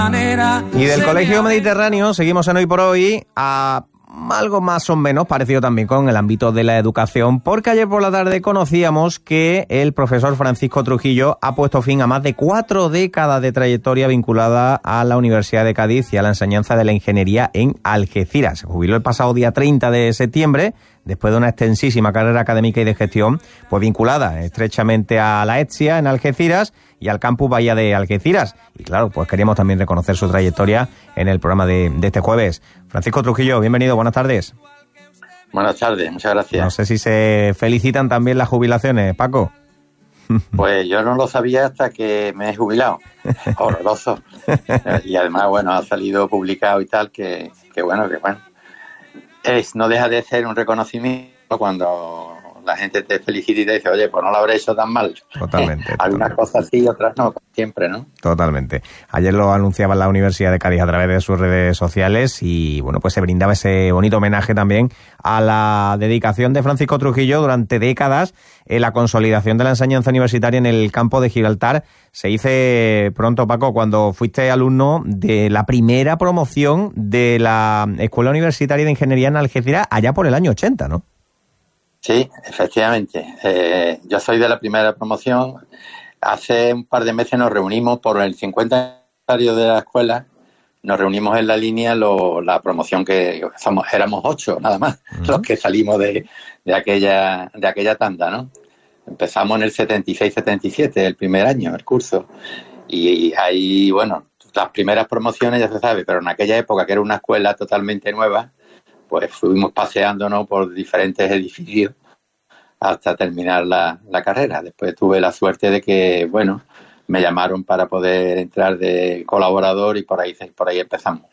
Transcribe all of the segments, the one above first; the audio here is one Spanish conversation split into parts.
Y del Colegio Mediterráneo seguimos en Hoy por Hoy a algo más o menos parecido también con el ámbito de la educación, porque ayer por la tarde conocíamos que el profesor Francisco Trujillo ha puesto fin a más de 4 décadas de trayectoria vinculada a la Universidad de Cádiz y a la enseñanza de la ingeniería en Algeciras. Se jubiló el pasado día 30 de septiembre, después de una extensísima carrera académica y de gestión, pues vinculada estrechamente a la ETSIA en Algeciras y al campus Bahía de Algeciras. Y claro, pues queríamos también reconocer su trayectoria en el programa de este jueves. Francisco Trujillo, bienvenido, buenas tardes. Buenas tardes, muchas gracias. No sé si se felicitan también las jubilaciones, Paco. Pues yo no lo sabía hasta que me he jubilado. Horroroso. Y además, bueno, ha salido publicado y tal, que bueno. No deja de ser un reconocimiento cuando la gente te felicita y te dice, oye, pues no lo habré hecho tan mal. Totalmente. Algunas cosas sí, otras no, siempre, ¿no? Totalmente. Ayer lo anunciaba la Universidad de Cádiz a través de sus redes sociales y, bueno, pues se brindaba ese bonito homenaje también a la dedicación de Francisco Trujillo durante décadas en la consolidación de la enseñanza universitaria en el campo de Gibraltar. Se dice pronto, Paco, cuando fuiste alumno de la primera promoción de la Escuela Universitaria de Ingeniería en Algeciras allá por el año 80, ¿no? Sí, efectivamente. Yo soy de la primera promoción. Hace un par de meses nos reunimos por el 50 aniversario de la escuela. Nos reunimos en la línea la promoción que éramos 8 nada más, los que salimos de aquella tanda, ¿no? Empezamos en el 76-77, el primer año, el curso. Y ahí, bueno, las primeras promociones ya se sabe, pero en aquella época, que era una escuela totalmente nueva, pues fuimos paseándonos por diferentes edificios hasta terminar la carrera. Después tuve la suerte de que, bueno, me llamaron para poder entrar de colaborador y por ahí empezamos.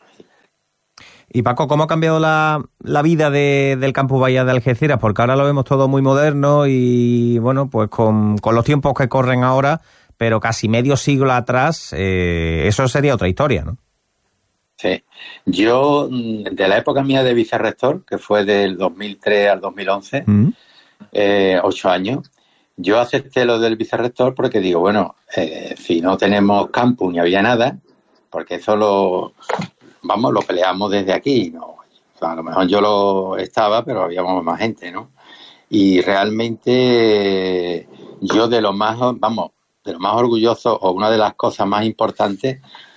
Y Paco, ¿cómo ha cambiado la vida del campus Bahía de Algeciras? Porque ahora lo vemos todo muy moderno y, bueno, pues con los tiempos que corren ahora, pero casi medio siglo atrás, eso sería otra historia, ¿no? Sí. Yo, de la época mía de vicerrector, que fue del 2003 al 2011, 8 años, yo acepté lo del vicerrector porque digo, bueno, si no tenemos campus ni había nada, porque eso lo peleamos desde aquí, ¿no? O sea, a lo mejor yo lo estaba, pero habíamos más gente, ¿no? Y realmente yo de lo más orgulloso, o una de las cosas más importantes,